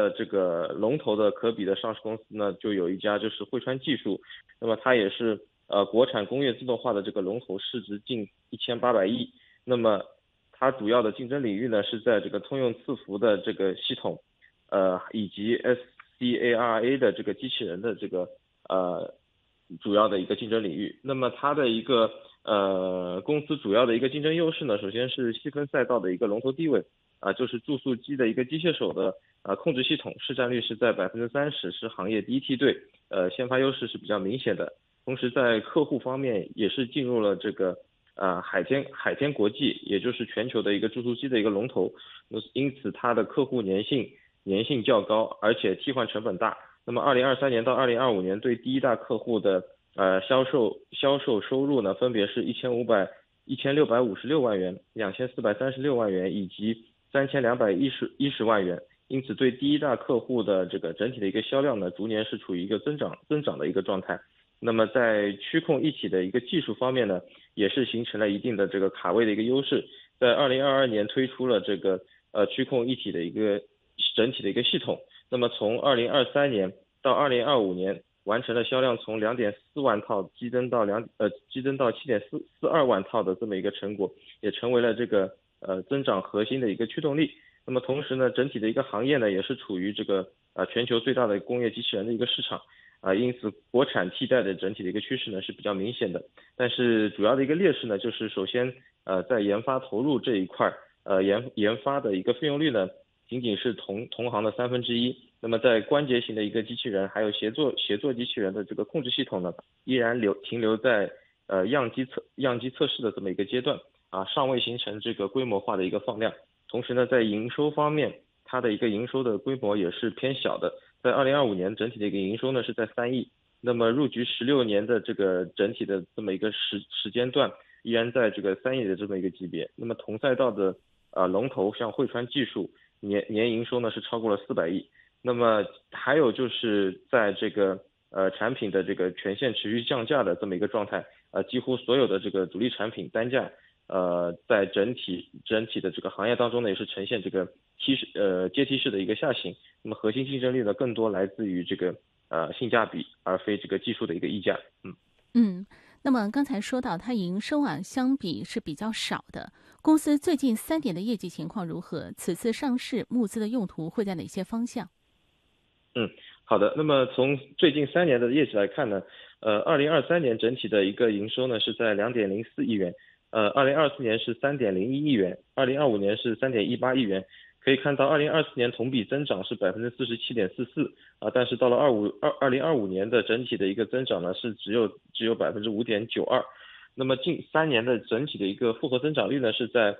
的这个龙头的可比的上市公司呢，就有一家就是汇川技术，那么它也是国产工业自动化的这个龙头，市值近1800亿。那么它主要的竞争领域呢是在这个通用伺服的这个系统，以及 SCARA 的这个机器人的这个主要的一个竞争领域。那么它的一个公司主要的一个竞争优势呢，首先是细分赛道的一个龙头地位，就是注塑机的一个机械手的控制系统市占率是在30%，是行业第一梯队，先发优势是比较明显的。同时在客户方面也是进入了这个海天国际，也就是全球的一个注塑机的一个龙头，因此它的客户粘性较高，而且替换成本大。那么2023年到2025年对第一大客户的销售收入呢，分别是1656万元、2436万元以及3210万元。因此对第一大客户的这个整体的一个销量呢，逐年是处于一个增长的一个状态。那么在区控一体的一个技术方面呢，也是形成了一定的这个卡位的一个优势。在2022年推出了这个区控一体的一个整体的一个系统。那么从2023年到2025年，完成了销量从2.4万套激增到7.42万套的这么一个成果，也成为了这个增长核心的一个驱动力。那么同时呢，整体的一个行业呢，也是处于这个全球最大的工业机器人的一个市场。因此国产替代的整体的一个趋势呢是比较明显的。但是主要的一个劣势呢，就是首先在研发投入这一块，研发的一个费用率呢仅仅是同行的1/3。那么在关节型的一个机器人还有协作机器人的这个控制系统呢，依然停留在样机测试的这么一个阶段，尚未形成这个规模化的一个放量。同时呢，在营收方面，它的一个营收的规模也是偏小的。在2025年整体的一个营收呢是在3亿，那么入局16年的这个整体的这么一个时间段，依然在这个3亿的这么一个级别。那么同赛道的龙头像汇川技术年营收呢是超过了400亿。那么还有就是在这个产品的这个全线持续降价的这么一个状态，几乎所有的这个主力产品单价在整体的这个行业当中呢，也是呈现这个阶梯式的一个下行。那么核心竞争力呢，更多来自于这个性价比，而非这个技术的一个溢价。 那么刚才说到它营收相比是比较少的，公司最近3年的业绩情况如何？此次上市募资的用途会在哪些方向？ 好的。那么从最近3年的业绩来看呢，2023年整体的一个营收呢是在2.04亿元，2024年是3.01亿元，2025年是3.18亿元。可以看到2024年同比增长是47.44%，但是到了2025年的整体的一个增长呢是只有5.92%。那么近3年的整体的一个复合增长率呢是在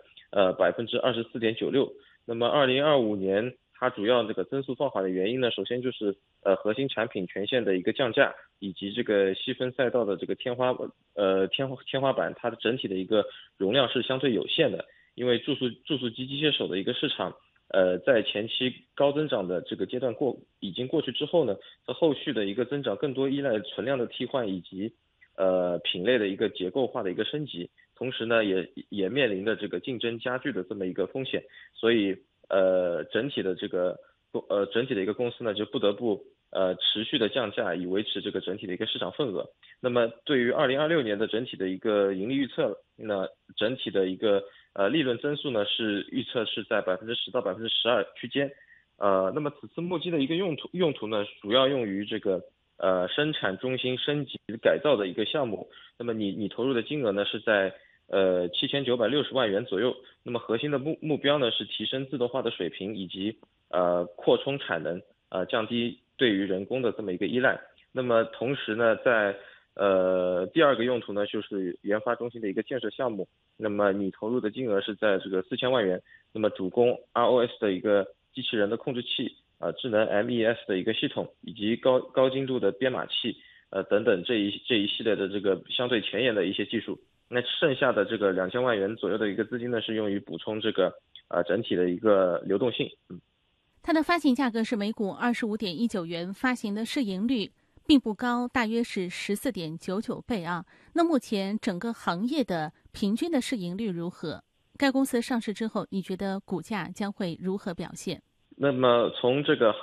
24.96%。那么2025年它主要这个增速放缓的原因呢，首先就是核心产品全线的一个降价，以及这个细分赛道的这个天花板，它的整体的一个容量是相对有限的。因为注塑机机械手的一个市场在前期高增长的这个阶段已经过去之后呢，在后续的一个增长更多依赖存量的替换以及品类的一个结构化的一个升级。同时呢也面临着这个竞争加剧的这么一个风险。所以整体的一个公司呢就不得不持续的降价，以维持这个整体的一个市场份额。那么对于2026年的整体的一个盈利预测，那整体的一个利润增速呢是预测是在10%到12%区间。那么此次募集的一个用途呢，主要用于这个生产中心升级改造的一个项目。那么你投入的金额呢是在7960万元左右。那么核心的目标呢是提升自动化的水平，以及扩充产能，降低对于人工的这么一个依赖。那么同时呢，在第二个用途呢就是研发中心的一个建设项目。那么你投入的金额是在这个4000万元。那么主攻 ROS 的一个机器人的控制器，智能 MES 的一个系统，以及高精度的编码器，等等这一系列的这个相对前沿的一些技术。那剩下的这个2000万元左右的一个资金呢，是用于补充这个整体的一个流动性。 它的发行价格是每股25.19元，发行的市盈率并不高，大约是14.99倍那目前整个行业的平均的市盈率如何？该公司上市之后，你觉得股价将会如何表现？ 那么从这个